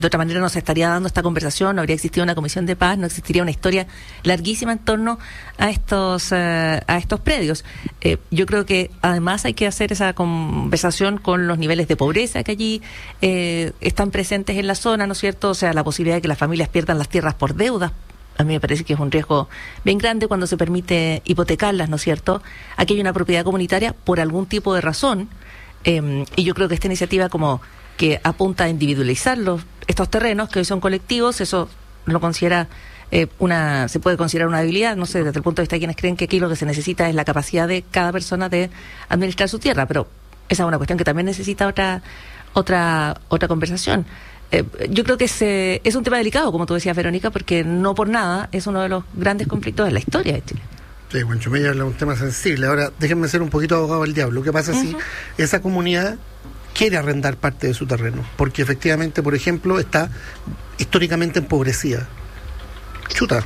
De otra manera no se estaría dando esta conversación, no habría existido una comisión de paz, no existiría una historia larguísima en torno a estos predios. Yo creo que además hay que hacer esa conversación con los niveles de pobreza que allí están presentes en la zona, ¿no es cierto? O sea, la posibilidad de que las familias pierdan las tierras por deudas. A mí me parece que es un riesgo bien grande cuando se permite hipotecarlas, ¿no es cierto? Aquí hay una propiedad comunitaria por algún tipo de razón, y yo creo que esta iniciativa como que apunta a individualizar estos terrenos que hoy son colectivos, eso lo considera se puede considerar una habilidad, no sé, desde el punto de vista de quienes creen que aquí lo que se necesita es la capacidad de cada persona de administrar su tierra, pero esa es una cuestión que también necesita otra conversación. Yo creo que es un tema delicado, como tú decías, Verónica, porque no por nada es uno de los grandes conflictos de la historia de Chile. Sí, Juan Chumella habla de un tema sensible. Ahora, déjenme ser un poquito abogado del diablo. ¿Qué pasa si esa comunidad quiere arrendar parte de su terreno? Porque efectivamente, por ejemplo, está históricamente empobrecida. Chuta.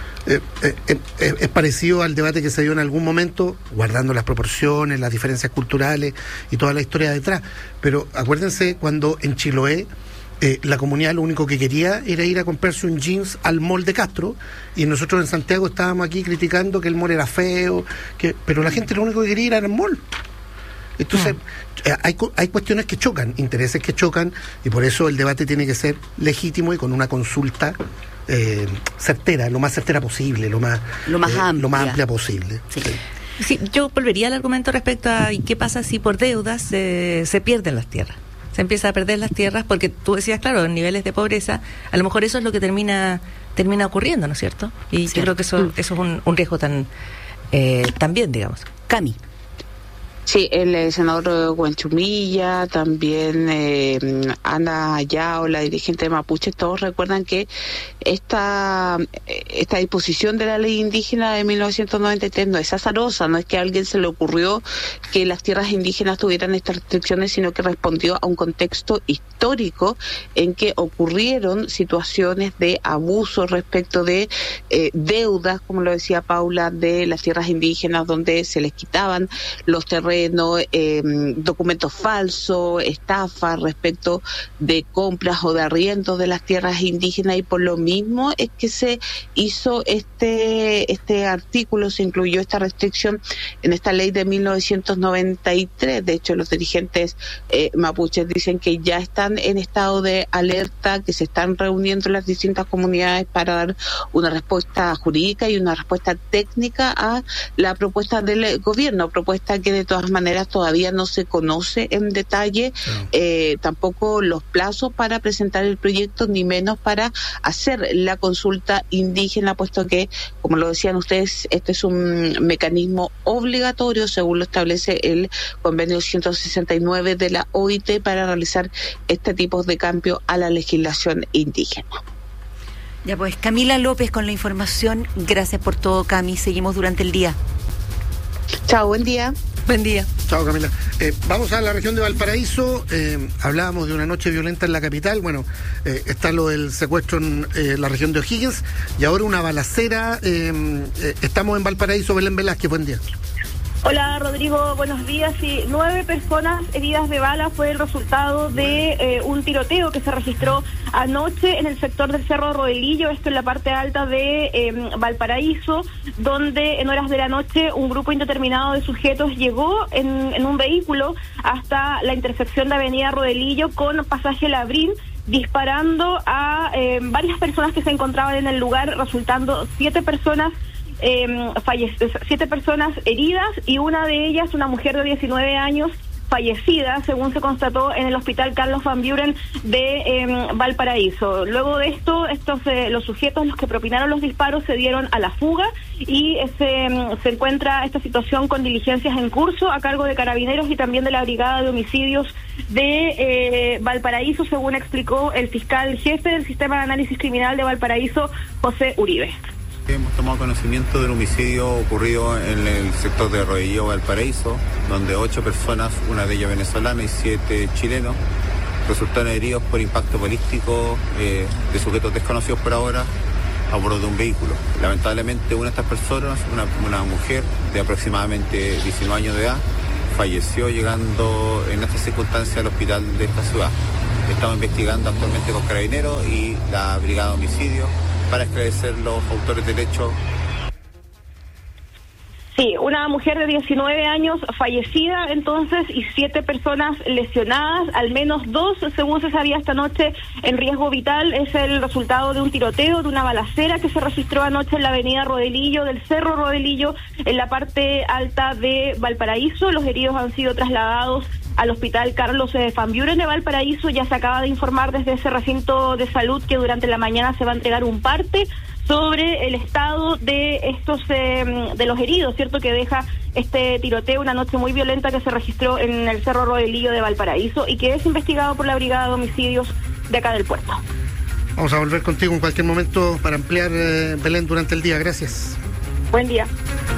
Es parecido al debate que se dio en algún momento, guardando las proporciones, las diferencias culturales y toda la historia detrás. Pero acuérdense cuando en Chiloé la comunidad lo único que quería era ir a comprarse un jeans al mall de Castro, y nosotros en Santiago estábamos aquí criticando que el mall era feo, pero la gente lo único que quería era el mall. Entonces, hay cuestiones que chocan, intereses que chocan, y por eso el debate tiene que ser legítimo y con una consulta certera, lo más certera posible, lo más amplia posible. Sí. Sí, yo volvería al argumento respecto a qué pasa si por deudas se pierden las tierras. Se empieza a perder las tierras porque tú decías, claro, en niveles de pobreza, a lo mejor eso es lo que termina ocurriendo, ¿no es cierto? Y yo creo que eso es un riesgo también, digamos. Cami. Sí, el senador Huanchumilla, también Ana Ayao, la dirigente de Mapuche, todos recuerdan que esta disposición de la ley indígena de 1993 no es azarosa, no es que a alguien se le ocurrió que las tierras indígenas tuvieran estas restricciones, sino que respondió a un contexto histórico en que ocurrieron situaciones de abuso respecto de deudas, como lo decía Paula, de las tierras indígenas, donde se les quitaban los terrenos, documentos falsos, estafas respecto de compras o de arriendos de las tierras indígenas, y por lo mismo es que se hizo este artículo, se incluyó esta restricción en esta ley de 1993. De hecho, los dirigentes mapuches dicen que ya están en estado de alerta, que se están reuniendo las distintas comunidades para dar una respuesta jurídica y una respuesta técnica a la propuesta del gobierno, propuesta que de todas maneras todavía no se conoce en detalle, tampoco los plazos para presentar el proyecto, ni menos para hacer la consulta indígena, puesto que, como lo decían ustedes, este es un mecanismo obligatorio según lo establece el convenio 169 de la OIT para realizar este tipo de cambio a la legislación indígena. Ya pues, Camila López con la información. Gracias por todo, Cami. Seguimos durante el día. Chao, buen día. Buen día. Chao, Camila. Vamos a la región de Valparaíso. Hablábamos de una noche violenta en la capital. Bueno, está lo del secuestro en la región de O'Higgins, y ahora una balacera. Estamos en Valparaíso. Belén Velázquez, buen día. Hola Rodrigo, buenos días. Sí, 9 personas heridas de bala fue el resultado de un tiroteo que se registró anoche en el sector del Cerro Rodelillo, esto en la parte alta de Valparaíso, donde en horas de la noche un grupo indeterminado de sujetos llegó en un vehículo hasta la intersección de Avenida Rodelillo con pasaje Labrín, disparando a varias personas que se encontraban en el lugar, resultando 7 personas 7 personas heridas, y una de ellas, una mujer de 19 años, fallecida, según se constató en el hospital Carlos Van Buren de Valparaíso. Luego de esto, los sujetos, los que propinaron los disparos, se dieron a la fuga, y se encuentra esta situación con diligencias en curso a cargo de Carabineros y también de la Brigada de Homicidios de Valparaíso, según explicó el fiscal jefe del Sistema de Análisis Criminal de Valparaíso, José Uribe. Hemos tomado conocimiento del homicidio ocurrido en el sector de Rodelillo, Valparaíso, donde 8 personas, una de ellas venezolana y 7 chilenos, resultaron heridos por impacto balístico de sujetos desconocidos por ahora a bordo de un vehículo. Lamentablemente, una de estas personas, una mujer de aproximadamente 19 años de edad, falleció llegando en estas circunstancias al hospital de esta ciudad. Estamos investigando actualmente con Carabineros y la Brigada de Homicidio para esclarecer los autores del hecho. Sí, una mujer de 19 años fallecida entonces y 7 personas lesionadas, al menos 2, según se sabía esta noche, en riesgo vital. Es el resultado de un tiroteo, de una balacera que se registró anoche en la avenida Rodelillo, del Cerro Rodelillo, en la parte alta de Valparaíso. Los heridos han sido trasladados al hospital Carlos Van Buren de Valparaíso. Ya se acaba de informar desde ese recinto de salud que durante la mañana se va a entregar un parte sobre el estado de estos de los heridos, ¿cierto?, que deja este tiroteo, una noche muy violenta que se registró en el Cerro Rodelillo de Valparaíso y que es investigado por la Brigada de Homicidios de acá del puerto. Vamos a volver contigo en cualquier momento para ampliar, Belén, durante el día. Gracias. Buen día.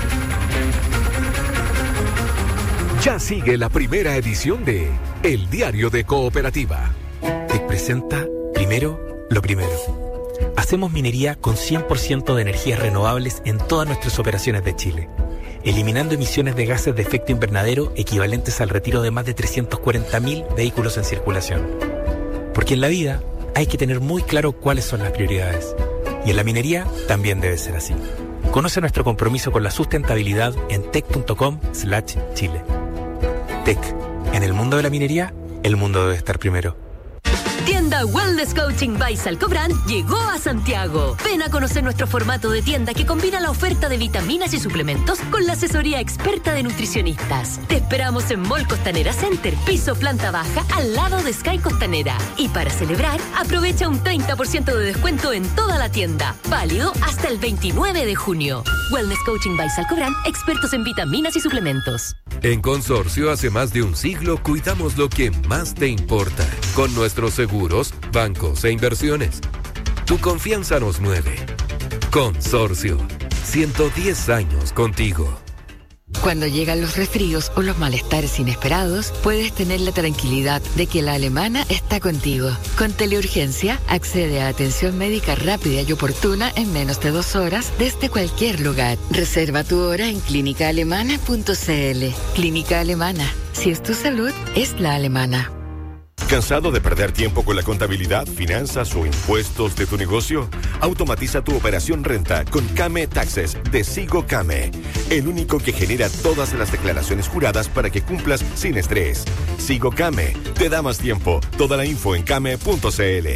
Ya sigue la primera edición de El Diario de Cooperativa. Te presenta primero lo primero. Hacemos minería con 100% de energías renovables en todas nuestras operaciones de Chile, eliminando emisiones de gases de efecto invernadero equivalentes al retiro de más de 340.000 vehículos en circulación. Porque en la vida hay que tener muy claro cuáles son las prioridades. Y en la minería también debe ser así. Conoce nuestro compromiso con la sustentabilidad en tec.com/Chile. Tec. En el mundo de la minería, el mundo debe estar primero. Tienda Wellness Coaching by Salcobrand llegó a Santiago. Ven a conocer nuestro formato de tienda que combina la oferta de vitaminas y suplementos con la asesoría experta de nutricionistas. Te esperamos en Mall Costanera Center, piso planta baja, al lado de Sky Costanera. Y para celebrar, aprovecha un 30% de descuento en toda la tienda. Válido hasta el 29 de junio. Wellness Coaching by Salcobrand, expertos en vitaminas y suplementos. En Consorcio, hace más de un siglo, cuidamos lo que más te importa. Con nuestros seguros, bancos e inversiones. Tu confianza nos mueve. Consorcio. 110 años contigo. Cuando llegan los resfríos o los malestares inesperados, puedes tener la tranquilidad de que la Alemana está contigo. Con Teleurgencia, accede a atención médica rápida y oportuna en menos de 2 horas desde cualquier lugar. Reserva tu hora en clínicaalemana.cl. Clínica Alemana. Si es tu salud, es la alemana. ¿Cansado de perder tiempo con la contabilidad, finanzas o impuestos de tu negocio? Automatiza tu operación renta con Kame Taxes de Sigo Kame, el único que genera todas las declaraciones juradas para que cumplas sin estrés. Sigo Kame te da más tiempo. Toda la info en kame.cl.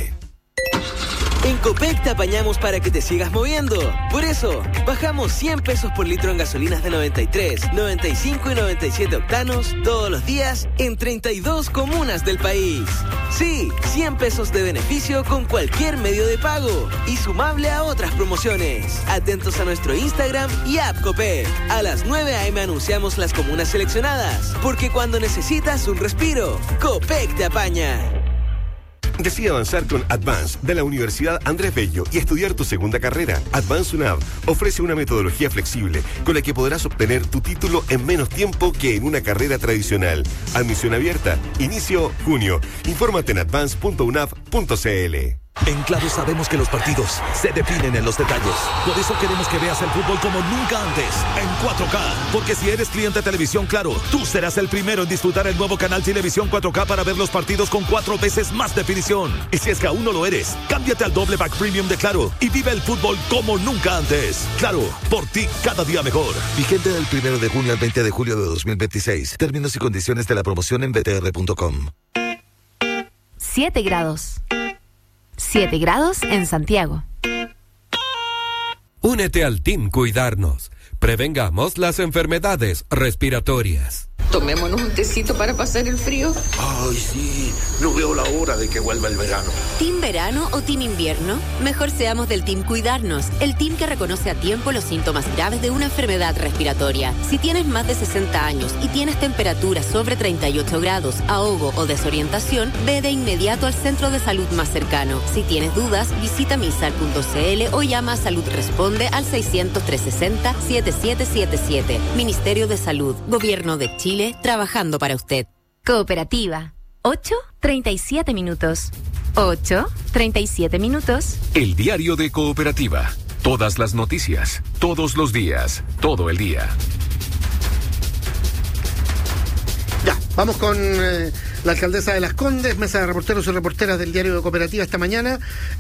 En Copec te apañamos para que te sigas moviendo. Por eso, bajamos 100 pesos por litro en gasolinas de 93, 95 y 97 octanos todos los días en 32 comunas del país. Sí, 100 pesos de beneficio con cualquier medio de pago y sumable a otras promociones. Atentos a nuestro Instagram y app Copec. A las 9 a.m. anunciamos las comunas seleccionadas, porque cuando necesitas un respiro, Copec te apaña. Decide avanzar con Advance de la Universidad Andrés Bello y estudiar tu segunda carrera. Advance UNAV ofrece una metodología flexible con la que podrás obtener tu título en menos tiempo que en una carrera tradicional. Admisión abierta. Inicio junio. Infórmate en advance.unav.cl. En Claro sabemos que los partidos se definen en los detalles. Por eso queremos que veas el fútbol como nunca antes, en 4K. Porque si eres cliente de Televisión Claro, tú serás el primero en disfrutar el nuevo canal Televisión 4K para ver los partidos con 4 veces más definición. Y si es que aún no lo eres, cámbiate al doble pack premium de Claro y vive el fútbol como nunca antes. Claro, por ti cada día mejor. Vigente del 1 de junio al 20 de julio de 2026. Términos y condiciones de la promoción en btr.com. 7 grados. 7 grados en Santiago. Únete al Team Cuidarnos. Prevengamos las enfermedades respiratorias. Tomémonos un tecito para pasar el frío. Ay, sí, no veo la hora de que vuelva el verano. ¿Team verano o team invierno? Mejor seamos del Team Cuidarnos, el team que reconoce a tiempo los síntomas graves de una enfermedad respiratoria. Si tienes más de 60 años y tienes temperatura sobre 38 grados, ahogo o desorientación, ve de inmediato al centro de salud más cercano. Si tienes dudas, visita misal.cl o llama a Salud Responde al 600-360-7777. Ministerio de Salud, Gobierno de Chile, trabajando para usted. Cooperativa. 8:37 minutos. 8:37 minutos. El Diario de Cooperativa. Todas las noticias, todos los días, todo el día. Ya, vamos con La alcaldesa de Las Condes, mesa de reporteros y reporteras del diario de Cooperativa esta mañana,